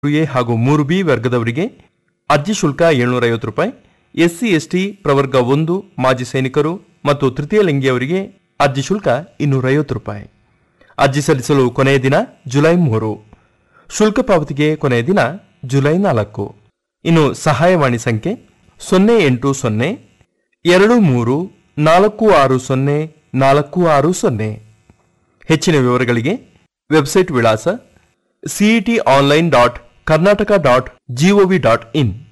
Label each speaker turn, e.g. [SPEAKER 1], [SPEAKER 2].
[SPEAKER 1] A ಹಾಗೂ 3B ವರ್ಗದವರಿಗೆ ಅರ್ಜಿ ಶುಲ್ಕ ₹750, ಎಸ್ಸಿ ಎಸ್ಟಿ ಪ್ರವರ್ಗ 1 ಮಾಜಿ ಸೈನಿಕರು ಮತ್ತು ತೃತೀಯ ಲಿಂಗಿಯವರಿಗೆ ಅರ್ಜಿ ಶುಲ್ಕ ₹250. ಅರ್ಜಿ ಸಲ್ಲಿಸಲು ಕೊನೆಯ ದಿನ ಜುಲೈ 3. ಶುಲ್ಕ ಪಾವತಿಗೆ ಕೊನೆಯ ದಿನ ಜುಲೈ 4. ಇನ್ನು ಸಹಾಯವಾಣಿ ಸಂಖ್ಯೆ 080 23 460 460. ಹೆಚ್ಚಿನ ವಿವರಗಳಿಗೆ ವೆಬ್ಸೈಟ್ ವಿಳಾಸ cetonline.karnataka.gov.in.